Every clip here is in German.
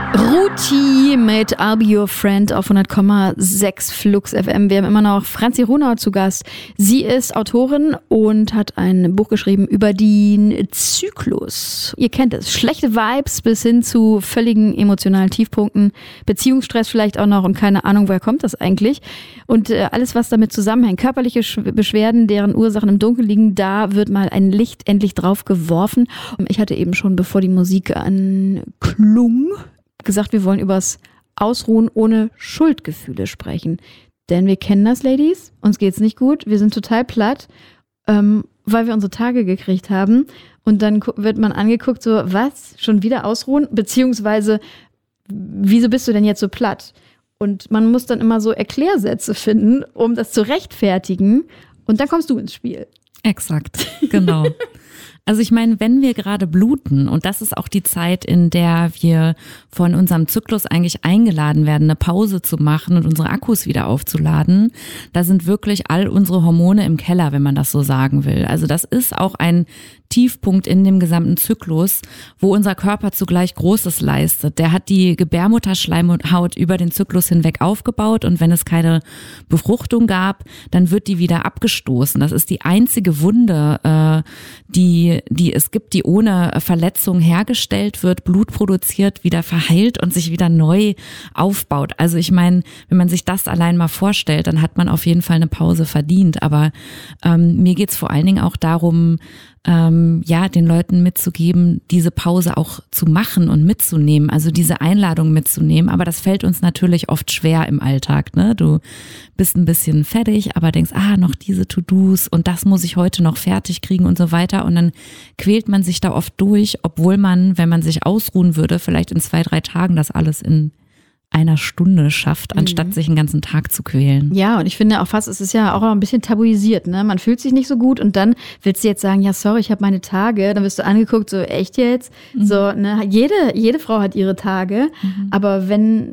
Ruti mit I'll Be Your Friend auf 100,6 Flux FM. Wir haben immer noch Franzi Runau zu Gast. Sie ist Autorin und hat ein Buch geschrieben über den Zyklus. Ihr kennt es. Schlechte Vibes bis hin zu völligen emotionalen Tiefpunkten. Beziehungsstress vielleicht auch noch und keine Ahnung, woher kommt das eigentlich? Und alles, was damit zusammenhängt. Körperliche Beschwerden, deren Ursachen im Dunkeln liegen, da wird mal ein Licht endlich drauf geworfen. Ich hatte eben schon, bevor die Musik anklung, gesagt, wir wollen übers Ausruhen ohne Schuldgefühle sprechen. Denn wir kennen das, Ladies. Uns geht's nicht gut. Wir sind total platt, weil wir unsere Tage gekriegt haben. Und dann wird man angeguckt, so, was? Schon wieder ausruhen? Beziehungsweise, wieso bist du denn jetzt so platt? Und man muss dann immer so Erklärsätze finden, um das zu rechtfertigen. Und dann kommst du ins Spiel. Exakt, genau. Also ich meine, wenn wir gerade bluten, und das ist auch die Zeit, in der wir von unserem Zyklus eigentlich eingeladen werden, eine Pause zu machen und unsere Akkus wieder aufzuladen, da sind wirklich all unsere Hormone im Keller, wenn man das so sagen will. Also das ist auch ein Tiefpunkt in dem gesamten Zyklus, wo unser Körper zugleich Großes leistet. Der hat die Gebärmutterschleimhaut über den Zyklus hinweg aufgebaut und wenn es keine Befruchtung gab, dann wird die wieder abgestoßen. Das ist die einzige Wunde, die es gibt, die ohne Verletzung hergestellt wird, Blut produziert, wieder verheilt und sich wieder neu aufbaut. Also ich meine, wenn man sich das allein mal vorstellt, dann hat man auf jeden Fall eine Pause verdient. Aber mir geht's vor allen Dingen auch darum, den Leuten mitzugeben, diese Pause auch zu machen und mitzunehmen, also diese Einladung mitzunehmen. Aber das fällt uns natürlich oft schwer im Alltag, ne? Du bist ein bisschen fertig, aber denkst, noch diese To-Dos und das muss ich heute noch fertig kriegen und so weiter. Und dann quält man sich da oft durch, obwohl man, wenn man sich ausruhen würde, vielleicht in 2-3 Tagen das alles in einer Stunde schafft, anstatt sich einen ganzen Tag zu quälen. Ja, und ich finde auch fast, es ist ja auch ein bisschen tabuisiert, ne? Man fühlt sich nicht so gut und dann willst du jetzt sagen, ja, sorry, ich habe meine Tage. Dann wirst du angeguckt, so, echt jetzt? So, ne? Jede Frau hat ihre Tage. Aber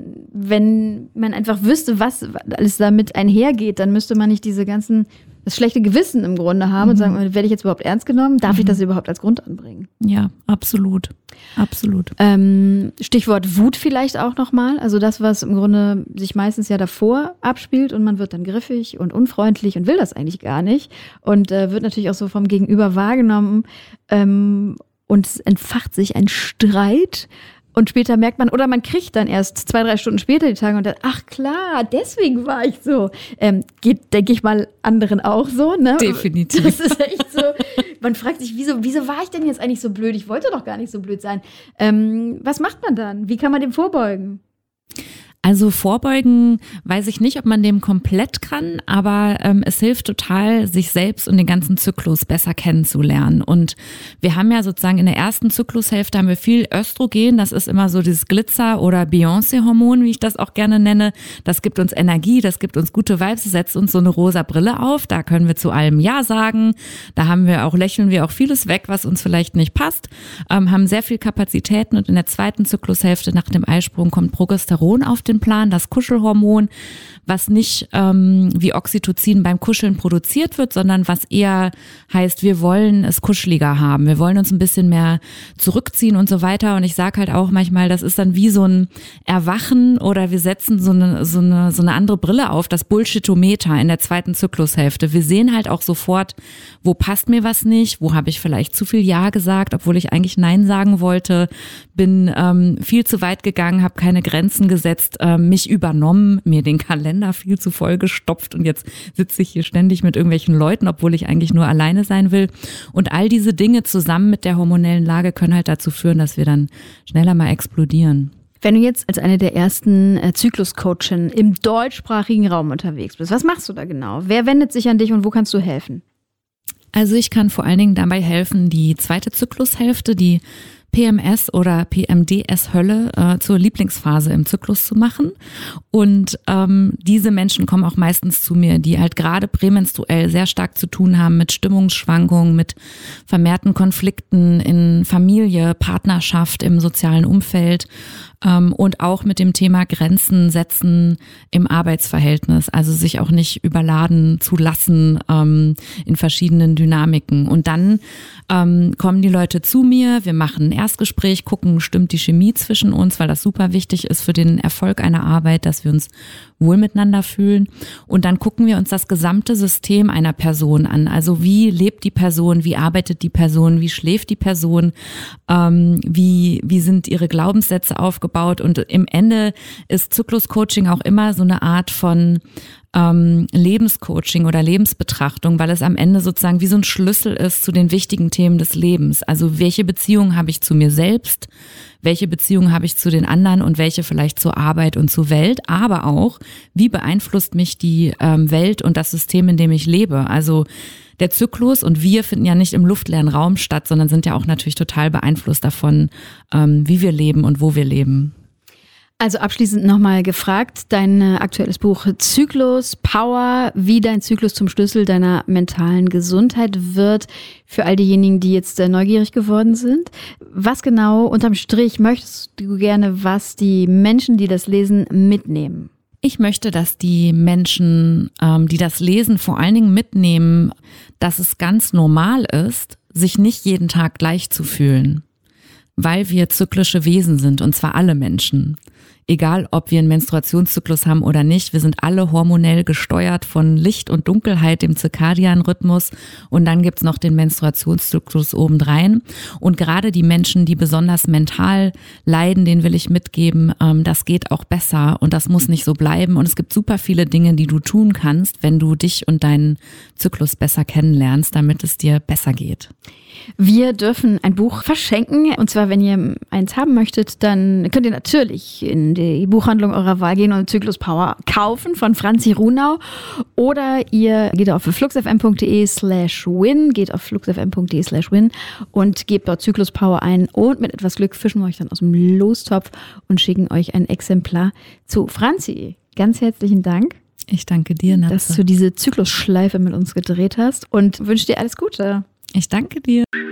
wenn man einfach wüsste, was alles damit einhergeht, dann müsste man nicht das schlechte Gewissen im Grunde haben und sagen, werde ich jetzt überhaupt ernst genommen? Darf ich das überhaupt als Grund anbringen? Ja, absolut. Absolut. Stichwort Wut vielleicht auch nochmal. Also das, was im Grunde sich meistens ja davor abspielt und man wird dann griffig und unfreundlich und will das eigentlich gar nicht und wird natürlich auch so vom Gegenüber wahrgenommen und es entfacht sich ein Streit. Und später merkt man, oder man kriegt dann erst 2-3 Stunden später die Tage und dann, ach klar, deswegen war ich so. Geht, denke ich mal, anderen auch so, ne? Definitiv. Das ist echt so. Man fragt sich, wieso war ich denn jetzt eigentlich so blöd? Ich wollte doch gar nicht so blöd sein. Was macht man dann? Wie kann man dem vorbeugen? Also vorbeugen weiß ich nicht, ob man dem komplett kann, aber es hilft total, sich selbst und den ganzen Zyklus besser kennenzulernen. Und wir haben ja sozusagen in der ersten Zyklushälfte haben wir viel Östrogen, das ist immer so dieses Glitzer- oder Beyoncé-Hormon, wie ich das auch gerne nenne. Das gibt uns Energie, das gibt uns gute Vibes, das setzt uns so eine rosa Brille auf, da können wir zu allem Ja sagen, da lächeln wir auch vieles weg, was uns vielleicht nicht passt, haben sehr viel Kapazitäten und in der zweiten Zyklushälfte nach dem Eisprung kommt Progesteron auf den Plan, das Kuschelhormon, was nicht wie Oxytocin beim Kuscheln produziert wird, sondern was eher heißt, wir wollen es kuscheliger haben, wir wollen uns ein bisschen mehr zurückziehen und so weiter. Und ich sage halt auch manchmal, das ist dann wie so ein Erwachen oder wir setzen so eine andere Brille auf, das Bullshitometer in der zweiten Zyklushälfte. Wir sehen halt auch sofort, wo passt mir was nicht, wo habe ich vielleicht zu viel Ja gesagt, obwohl ich eigentlich Nein sagen wollte, bin viel zu weit gegangen, habe keine Grenzen gesetzt, mich übernommen, mir den Kalender viel zu voll gestopft und jetzt sitze ich hier ständig mit irgendwelchen Leuten, obwohl ich eigentlich nur alleine sein will. Und all diese Dinge zusammen mit der hormonellen Lage können halt dazu führen, dass wir dann schneller mal explodieren. Wenn du jetzt als eine der ersten Zyklus-Coachen im deutschsprachigen Raum unterwegs bist, was machst du da genau? Wer wendet sich an dich und wo kannst du helfen? Also ich kann vor allen Dingen dabei helfen, die zweite Zyklushälfte, die PMS oder PMDS-Hölle zur Lieblingsphase im Zyklus zu machen. Und diese Menschen kommen auch meistens zu mir, die halt gerade prämenstruell sehr stark zu tun haben mit Stimmungsschwankungen, mit vermehrten Konflikten in Familie, Partnerschaft, im sozialen Umfeld, Und auch mit dem Thema Grenzen setzen im Arbeitsverhältnis, also sich auch nicht überladen zu lassen in verschiedenen Dynamiken. Und dann kommen die Leute zu mir, wir machen ein Erstgespräch, gucken, stimmt die Chemie zwischen uns, weil das super wichtig ist für den Erfolg einer Arbeit, dass wir uns wohl miteinander fühlen. Und dann gucken wir uns das gesamte System einer Person an. Also wie lebt die Person, wie arbeitet die Person, wie schläft die Person, wie sind ihre Glaubenssätze aufgebaut. Und im Ende ist Zyklus-Coaching auch immer so eine Art von Lebenscoaching oder Lebensbetrachtung, weil es am Ende sozusagen wie so ein Schlüssel ist zu den wichtigen Themen des Lebens. Also welche Beziehung habe ich zu mir selbst, welche Beziehung habe ich zu den anderen und welche vielleicht zur Arbeit und zur Welt, aber auch, wie beeinflusst mich die Welt und das System, in dem ich lebe. Also der Zyklus und wir finden ja nicht im luftleeren Raum statt, sondern sind ja auch natürlich total beeinflusst davon, wie wir leben und wo wir leben. Also abschließend nochmal gefragt, dein aktuelles Buch Zyklus, Power, wie dein Zyklus zum Schlüssel deiner mentalen Gesundheit wird, für all diejenigen, die jetzt neugierig geworden sind. Was genau unterm Strich möchtest du gerne, was die Menschen, die das lesen, mitnehmen? Ich möchte, dass die Menschen, die das lesen, vor allen Dingen mitnehmen, dass es ganz normal ist, sich nicht jeden Tag gleich zu fühlen, weil wir zyklische Wesen sind, und zwar alle Menschen. Egal, ob wir einen Menstruationszyklus haben oder nicht, wir sind alle hormonell gesteuert von Licht und Dunkelheit, dem Zirkadianrhythmus, und dann gibt's noch den Menstruationszyklus obendrein. Und gerade die Menschen, die besonders mental leiden, denen will ich mitgeben, das geht auch besser und das muss nicht so bleiben. Und es gibt super viele Dinge, die du tun kannst, wenn du dich und deinen Zyklus besser kennenlernst, damit es dir besser geht. Wir dürfen ein Buch verschenken, und zwar, wenn ihr eins haben möchtet, dann könnt ihr natürlich in die Buchhandlung eurer Wahl gehen und Zyklus Power kaufen von Franzi Runau, oder ihr geht auf fluxfm.de/win, und gebt dort Zyklus Power ein, und mit etwas Glück fischen wir euch dann aus dem Lostopf und schicken euch ein Exemplar zu. Franzi, ganz herzlichen Dank. Ich danke dir, Natze, dass du diese Zyklusschleife mit uns gedreht hast, und wünsche dir alles Gute. Ich danke dir.